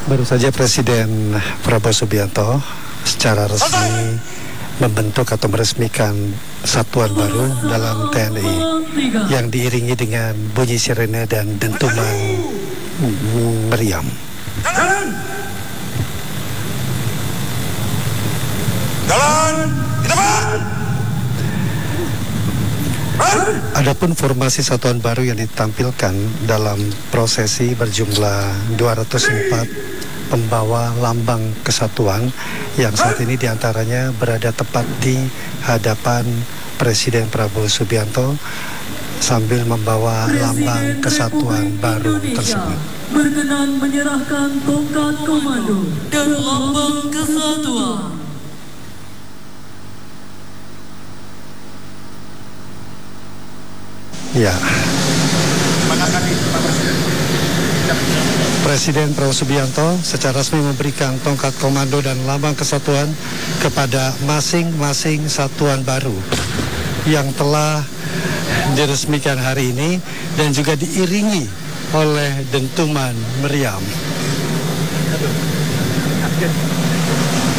Baru saja Presiden Prabowo Subianto secara resmi membentuk atau meresmikan satuan baru dalam TNI yang diiringi dengan bunyi sirene dan dentuman meriam. Jalan, di depan. Adapun formasi satuan baru yang ditampilkan dalam prosesi berjumlah 204 pembawa lambang kesatuan yang saat ini diantaranya berada tepat di hadapan Presiden Prabowo Subianto sambil membawa lambang kesatuan baru tersebut. Berkenan menyerahkan tongkat komando dan lambang kesatuan. Ya. Presiden Prabowo Subianto secara resmi memberikan tongkat komando dan lambang kesatuan kepada masing-masing satuan baru yang telah diresmikan hari ini dan juga diiringi oleh dentuman meriam.